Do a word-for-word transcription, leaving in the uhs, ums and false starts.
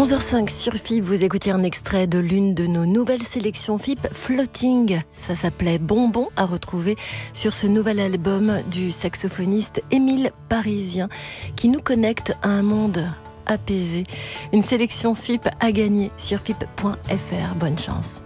onze heures cinq sur F I P, vous écoutez un extrait de l'une de nos nouvelles sélections F I P, Floating. Ça s'appelait Bonbon, à retrouver sur ce nouvel album du saxophoniste Émile Parisien, qui nous connecte à un monde apaisé. Une sélection F I P à gagner sur F I P point F R. Bonne chance.